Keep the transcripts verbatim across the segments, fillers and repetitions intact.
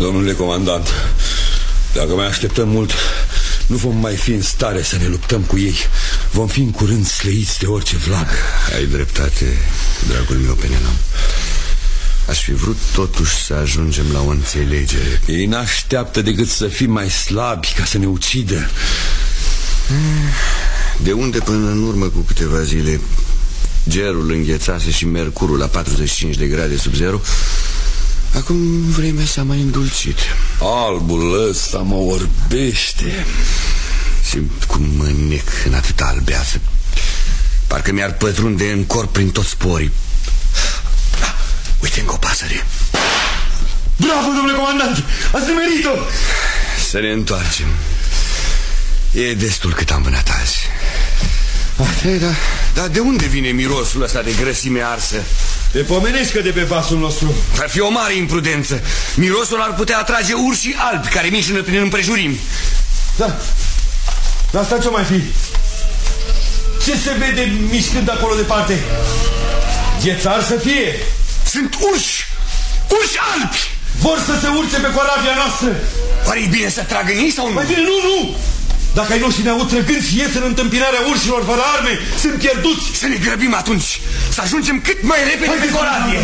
Domnule comandant, dacă mai așteptăm mult, nu vom mai fi în stare să ne luptăm cu ei. Vom fi în curând slăiți de orice vlag. Ai dreptate, dragul meu Penelon. Aș fi vrut totuși să ajungem la o înțelegere. Ei n-așteaptă decât să fim mai slabi ca să ne ucidă. De unde până în urmă cu câteva zile gerul înghețase și mercurul la patruzeci și cinci de grade sub zero, acum vremea s-a mai îndulcit. Albul ăsta mă orbește. Simt cum mă nec în atâta albeață. Parcă mi-ar pătrunde în corp prin toți sporii. Uite încă o pasăre. Bravo, domnule comandant! Ați nimerit-o! Să ne întoarcem. E destul cât am vânat azi. Ei, da, dar de unde vine mirosul ăsta de grăsime arsă? Te pomenești că de pe vasul nostru. Ar fi o mare imprudență. Mirosul ar putea atrage urșii albi care mișină prin împrejurimi. Da, dar asta ce mai fi? Ce se vede mișcând acolo departe? Ghețar să fie. Sunt urși, urși albi. Vor să se urce pe corabia noastră. Oare-i bine să tragă în ei sau nu? Mai bine nu, nu. Dacă ai noștri ne aud trăgând și ies în întâmpinarea urșilor fără arme, sunt pierduți. Să ne grăbim atunci, să ajungem cât mai repede pe corabie.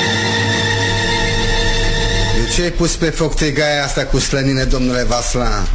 De ce ai pus pe foc tegaia asta cu slănine, domnule Vaslan?